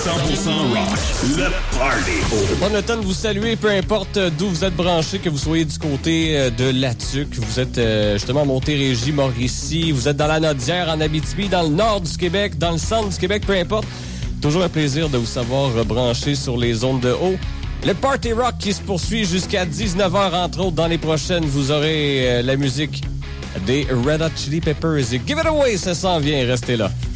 100% rock, le party. On a le temps de vous saluer, peu importe d'où vous êtes branchés, que vous soyez du côté de La Tuque, vous êtes justement à Montérégie, Mauricie, vous êtes dans la Nodière, en Abitibi, dans le nord du Québec, dans le centre du Québec, peu importe. Toujours un plaisir de vous savoir brancher sur les ondes de haut. Le Party Rock qui se poursuit jusqu'à 19h, entre autres. Dans les prochaines, vous aurez la musique des Red Hot Chili Peppers. Et Give It Away, ça s'en vient, restez là.